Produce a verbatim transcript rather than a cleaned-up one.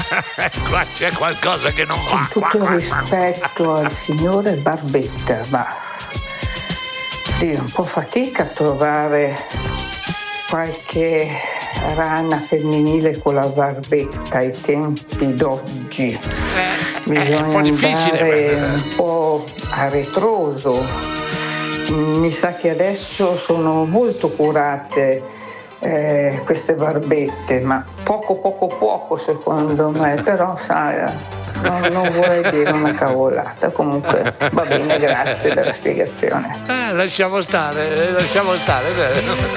Qua c'è qualcosa che non va. Con tutto il rispetto al signore Barbetta, ma io un po' fatica a trovare qualche rana femminile con la barbetta ai tempi d'oggi. Bisogna è un po' difficile, andare beh. un po' a ritroso. Mi sa che adesso sono molto curate eh, queste barbette, ma poco poco poco secondo me, però sai, non, non vorrei dire una cavolata. Comunque va bene, grazie della spiegazione. Eh, lasciamo stare, lasciamo stare. Beh.